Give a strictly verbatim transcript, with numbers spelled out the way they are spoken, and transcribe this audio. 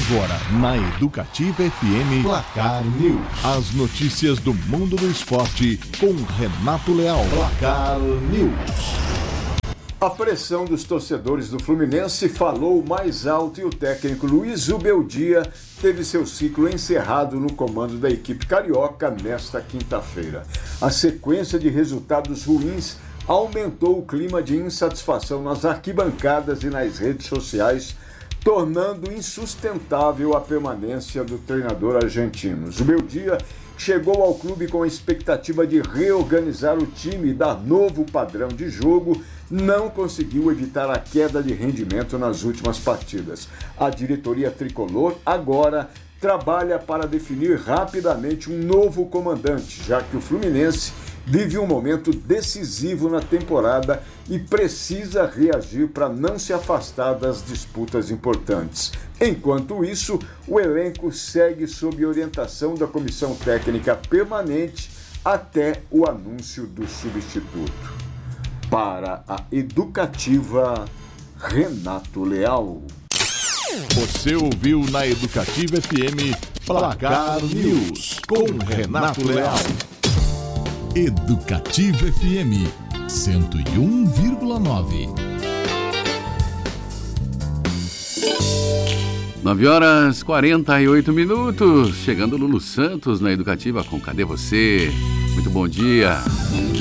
Agora, na Educativa F M, Placar News. As notícias do mundo do esporte com Renato Leal. Placar News. A pressão dos torcedores do Fluminense falou mais alto e o técnico Luiz Ubeldia teve seu ciclo encerrado no comando da equipe carioca nesta quinta-feira. A sequência de resultados ruins aumentou o clima de insatisfação nas arquibancadas e nas redes sociais, tornando insustentável a permanência do treinador argentino. Zubeldia chegou ao clube com a expectativa de reorganizar o time e dar novo padrão de jogo, não conseguiu evitar a queda de rendimento nas últimas partidas. A diretoria tricolor agora trabalha para definir rapidamente um novo comandante, já que o Fluminense vive um momento decisivo na temporada e precisa reagir para não se afastar das disputas importantes. Enquanto isso, o elenco segue sob orientação da comissão técnica permanente até o anúncio do substituto. Para a Educativa, Renato Leal. Você ouviu na Educativa F M Placar News com Renato Leal. Educativa F M cento e um vírgula nove. nove horas e quarenta e oito minutos. Chegando Lulu Santos na Educativa com Cadê Você? Muito bom dia.